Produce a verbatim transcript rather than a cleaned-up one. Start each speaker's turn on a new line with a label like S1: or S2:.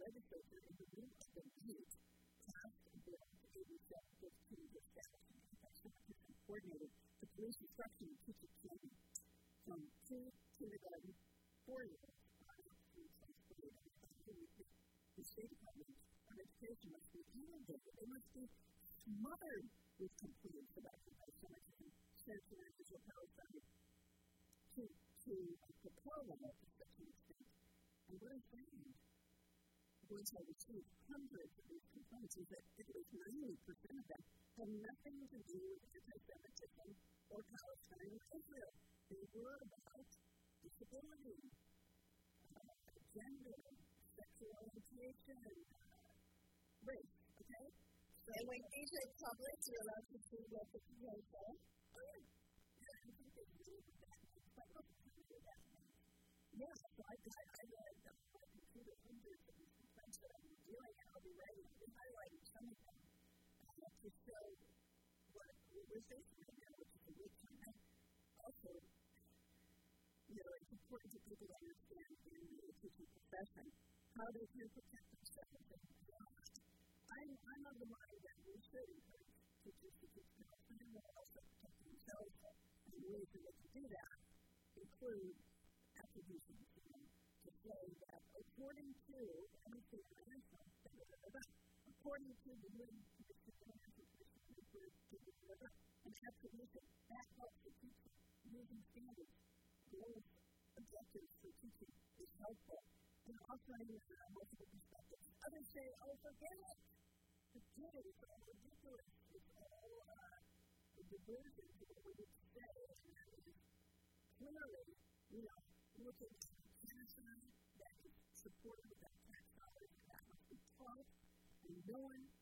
S1: legislature in the root of the youth passed a bill to eighty-seven fifteen to establish an anti-Semitism coordinated to police instruction and teaching children from pre-kindergarten four-year-olds on up through twelfth grade. The State Department of Education must be inundated. They must be smothered with complaints about anti-Semitism, censored and visual Palestine to, to propel them up to such an extent. And what I found, once I received hundreds of these complaints, is that at least ninety percent of them had nothing to do with anti-Semitism or Palestine or Israel. They were about disability, uh, gender, sexual orientation, uh, race, okay? So
S2: and when these are public, you're allowed to see what the P A says?
S1: Oh, yeah. Yeah, I think they really were that much, but not really that much. Yeah, so I, I, I read uh, my computer hundreds of these complaints that I'm doing, and I'll be writing, I'll be highlighting some of them uh, to show what we're facing right now, which is a weak time. And also, you know, it's important for people to understand in the teaching profession how they can protect themselves and beyond. I'm, I'm of the mind that we should encourage teachers to teach Palestine, but also protect themselves, and ways that they can do that include attributions, you know, to say that according to everything that I know, according to the U N International Commission for an attribution, that helps the teacher using standards, goals, objectives for teaching is helpful. And offering uh, multiple perspectives. Others say, oh, forget it. Forget it. It's all ridiculous. It's all uh, a diversion to what we need to say. And that is clearly, you know, looking at genocide that is supported with that tax dollars, that must be taught, and no one